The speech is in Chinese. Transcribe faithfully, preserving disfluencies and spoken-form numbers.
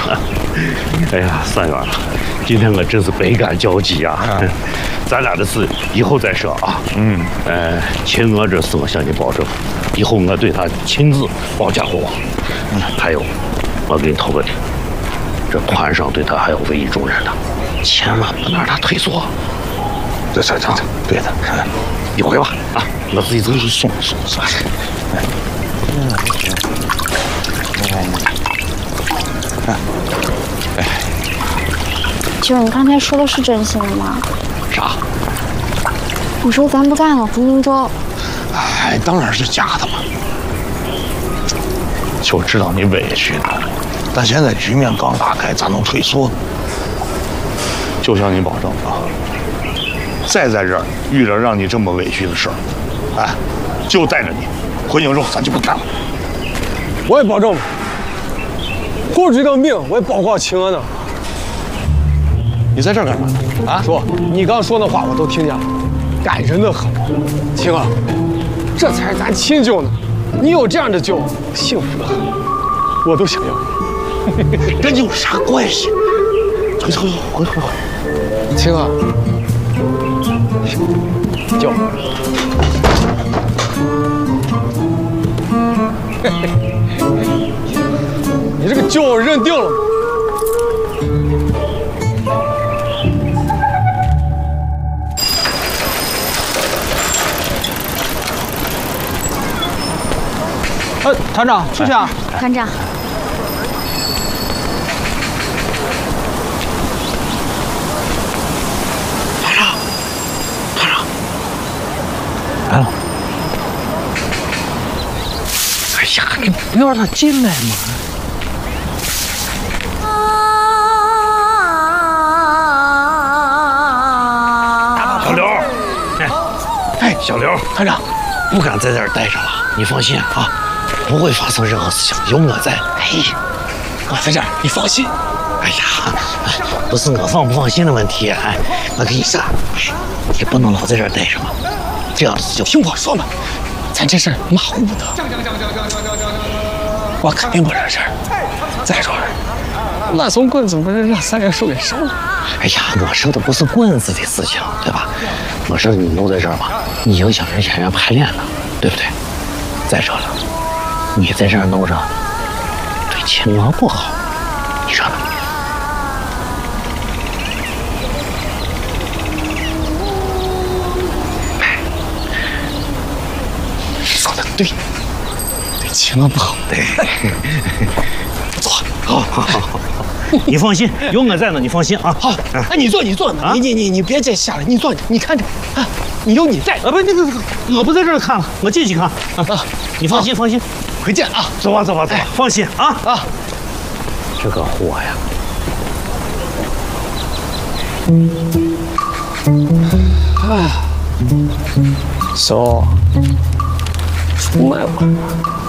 哎呀，三元了，今天我真是百感交集啊！啊咱俩的事以后再说啊。嗯，呃，秦娥这事我向你保证，以后我对她亲自保驾护航。嗯，还有，我给你透个底，这团上对她还要委以重任的，千万不能让她退缩。这这这，对的，一回吧啊，我自己走，送送送。哎，哎， 舅，你刚才说的是真心的吗？ 啥？ 我说咱不干了，回明州。 哎，当然是假的嘛。就知道你委屈呢，但现在局面刚打开，咋能退缩？就向你保证啊，再在这儿遇着让你这么委屈的事儿，哎，就带着你回宁州，咱就不干了。 我也保证，护这条命我也保护好秦娥呢。 你在这儿干嘛呢？啊， 叔，你刚说那话我都听见了，感人的很。秦娥，这才是咱亲舅呢，你有这样的舅，幸福的很，我都想要。 跟你有啥关系？回回回回回。 秦娥，舅。嘿嘿。你这个舅我认定了吗？哎，团长，出去啊！ 团长， 团长，团长，来了。哎呀，你不要让他进来嘛！小刘，哎，哎，小刘，团长，不敢在这儿待着了。你放心啊，不会发生任何事情，有我在。哎，我在这儿，你放心。哎呀，不是我放不放心的问题，哎，我跟你说，哎，你不能老在这儿待着嘛。这样子就听我说嘛，咱这事儿马虎不得。我肯定不惹事儿。再说了，烂怂棍子不是让三元叔给烧了？ 哎呀，我说的不是棍子的事情，对吧？我说你留在这儿吧，你影响人演员排练呢，对不对？再说了，你在这儿弄着，对秦娥不好，你说呢？哎，说的对， 对秦娥不好。 对，不错，好，好，好，好。你放心，有我在呢，你放心啊。 好，哎，你坐，你坐，啊、你你你你别再下来，你坐，你看着啊，你有你在啊，不，那个我不在这儿看了，我进去看啊。你放心，放心， 回见啊， 走吧，走吧，走吧，放心啊啊。这个货呀， 哎，走，出卖我。